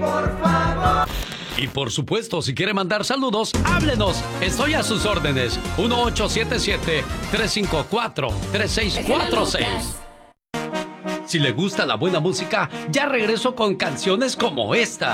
Y por supuesto, si quiere mandar saludos, háblenos. Estoy a sus órdenes. 1877-354-3646. Si le gusta la buena música, ya regreso con canciones como esta.